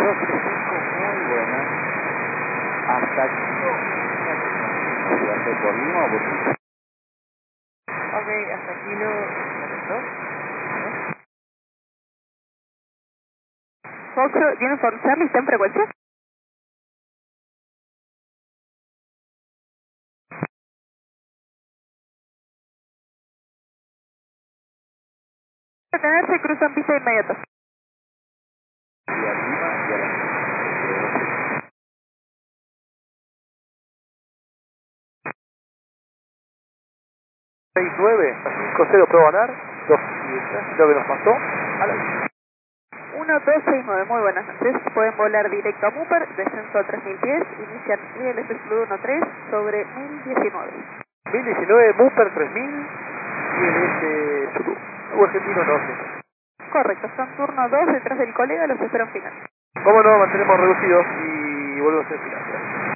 235, muy buena. Hasta aquí. ¿Va a ser por Lima o por Quito? Ok, hasta kilo 2. Foxtrot Uniform Charlie, ¿está en frecuencia? Detenerse, cruzan pista inmediata. Y a Lima y a la 69 a 50, prueba ganar. 2 y lo que nos pasó. A la 1269, muy buenas noches. Pueden volar directo a Mupper, descenso a 3000 pies, inician ILS Fluid 13 sobre 1019. 1019, Mupper 3000 y el Zulu. O argentino no sé. Correcto, son turno 2 detrás del colega, los espero en final. Cómo no, mantenemos reducidos y volvemos a ser final.